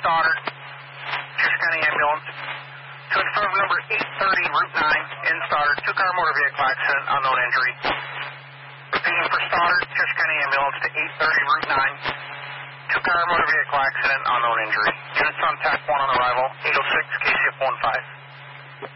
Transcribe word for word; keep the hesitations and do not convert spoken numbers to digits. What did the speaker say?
Stoddard, Chester County Ambulance. To inform number eight thirty, Route nine, in Stoddard, two-car motor vehicle accident, unknown injury. Repeating for Stoddard, Chester County Ambulance to eight thirty, Route nine, two-car motor vehicle accident, unknown injury. Units on T A C one on arrival, eight oh six, K C F one five.